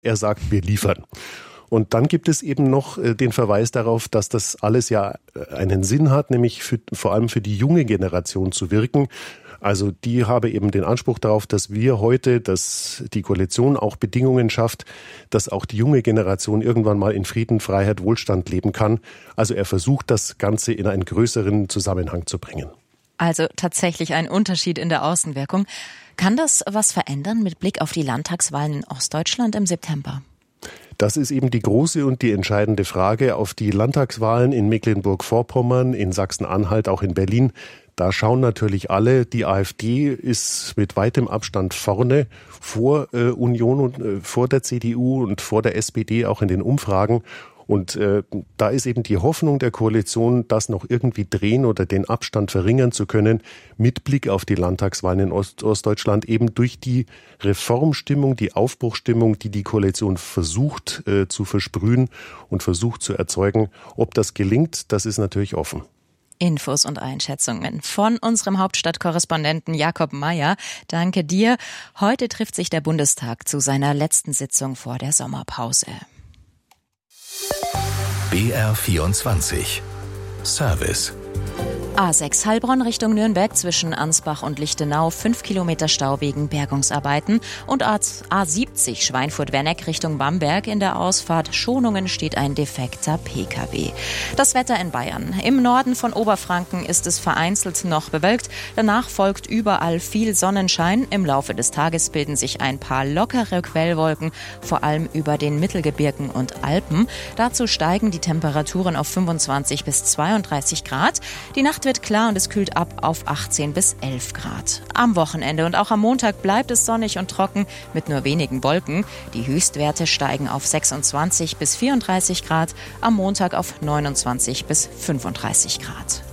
Er sagt, wir liefern. Und dann gibt es eben noch den Verweis darauf, dass das alles ja einen Sinn hat, nämlich vor allem für die junge Generation zu wirken. Also die habe eben den Anspruch darauf, dass wir heute, dass die Koalition auch Bedingungen schafft, dass auch die junge Generation irgendwann mal in Frieden, Freiheit, Wohlstand leben kann. Also er versucht, das Ganze in einen größeren Zusammenhang zu bringen. Also tatsächlich ein Unterschied in der Außenwirkung. Kann das was verändern mit Blick auf die Landtagswahlen in Ostdeutschland im September? Das ist eben die große und die entscheidende Frage. Auf die Landtagswahlen in Mecklenburg-Vorpommern, in Sachsen-Anhalt, auch in Berlin, da schauen natürlich alle. Die AfD ist mit weitem Abstand vorne vor Union und vor der CDU und vor der SPD auch in den Umfragen. Und da ist eben die Hoffnung der Koalition, das noch irgendwie drehen oder den Abstand verringern zu können, mit Blick auf die Landtagswahlen in Ostdeutschland, eben durch die Reformstimmung, die Aufbruchstimmung, die die Koalition versucht zu versprühen und versucht zu erzeugen. Ob das gelingt, das ist natürlich offen. Infos und Einschätzungen von unserem Hauptstadtkorrespondenten Jakob Mayer. Danke dir. Heute trifft sich der Bundestag zu seiner letzten Sitzung vor der Sommerpause. BR24 Service. A6 Heilbronn Richtung Nürnberg zwischen Ansbach und Lichtenau 5 Kilometer Stau wegen Bergungsarbeiten und A70 Schweinfurt-Werneck Richtung Bamberg in der Ausfahrt Schonungen steht ein defekter Pkw. Das Wetter in Bayern. Im Norden von Oberfranken ist es vereinzelt noch bewölkt. Danach folgt überall viel Sonnenschein. Im Laufe des Tages bilden sich ein paar lockere Quellwolken, vor allem über den Mittelgebirgen und Alpen. Dazu steigen die Temperaturen auf 25 bis 32 Grad. Die Nacht wird klar und es kühlt ab auf 18 bis 11 Grad. Am Wochenende und auch am Montag bleibt es sonnig und trocken mit nur wenigen Wolken. Die Höchstwerte steigen auf 26 bis 34 Grad, am Montag auf 29 bis 35 Grad.